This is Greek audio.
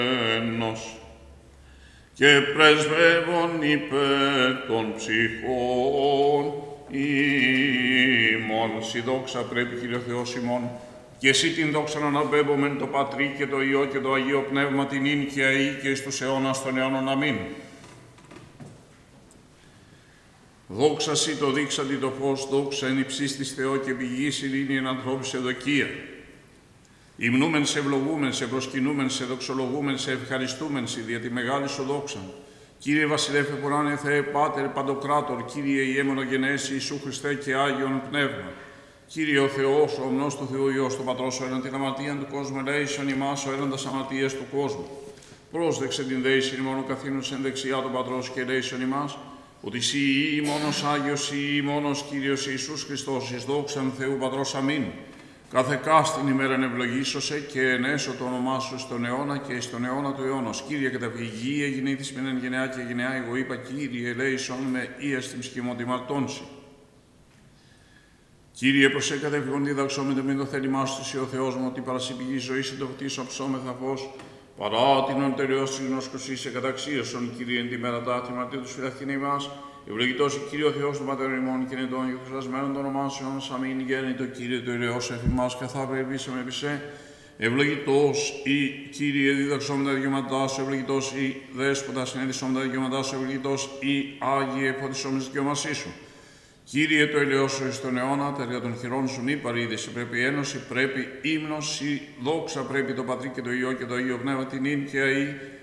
και πρεσβεύων υπέρ των ψυχών ημών. Συ δόξα πρέπει, Κύριε Θεός ημών, και εσύ την δόξα να αναπέμπομεν το Πατρί και το Υιό και το Αγίο Πνεύμα την ίν και αεί και εις τους αιώνας των αιώνων. Αμήν. Δόξα σοι το δείξαντι το φως, δόξα εν υψίστης Θεό και πηγής ειρήνη εν ανθρώπης ευδοκία. Υμνούμεν σε, ευλογούμεν σε, προσκυνούμεν σε, δοξολογούμεν σε, ευχαριστούμεν σε, δια τη μεγάλη σου δόξαν. Κύριε Βασιλεύε Πουράνε Θεέ, Πάτερ Παντοκράτορ, Κύριε Ιέμονο Γενέση, Ιησού Χριστέ και Άγιον Πνεύμα. Κύριε ο Θεός, ο ομνός του Θεού Υιός, το Πατρός, ο έναν την αμαρτίαν του κόσμου, ελέησον ημάς, ο έναν τας αμαρτίες του κόσμου. Πρόσδεξε την δέηση ημών ο καθήνος εν δεξιά του Πατρός και ελέησον ημάς, ότι εσύ ή μόνος Άγιος ή μόνος Κύριος Ιησούς Χριστός, εις δόξαν Θεού Πατρός. Αμήν. Κάθε κάστην ημέραν ευλογήσωσε και ενέσω το όνομά σου στον αιώνα και στον αιώνα του αιώνος. Κύριε, καταφυγή εγινήθης μεν εν γενεά και γενεά, εγώ είπα, Κύριε, ελέησον με ίαστην σχημωτιμαρτώνση. Κύριε, προσέ κατεφυγόν διδαξόμεν μην το θέλημά σου, ο Θεός μου, ότι παρασύ πηγή ζωή συντοχτήσω ψώμεθα φως, παρά την οντεριός της γνώσκωσης σε καταξίωσον, Κύριε, εν τη μέρα τάχτη μαρτύρου τους φυλαχτήνε ημάς. Ευλογητός η Κύριε ο Θεός του Πατέρων ημών και νετών και χρυσασμένων των ονομάσεων, αμήν γέννητο Κύριε το ηλαιός εφημάς καθάπε επίσαμε επισέ. Ευλογητός η Κύριε δίδαξόμεν τα δικαιώματά σου, ευλογητός η Δέσποτα συνέδυσόμεν τα δικαιώματά σου, ευλογητός η Άγιε φωτισόμεν τις δικαιωμασίες σου. Κύριε το ηλαιός σου εις τον αιώνα, τα έργα των χειρών σου μη παρήδηση, πρέπει ένωση, πρέπει ύμνος, η δόξα πρέπει το Πατρί και το Υιό και το Αγίο Πνεύμα την ίν και αεί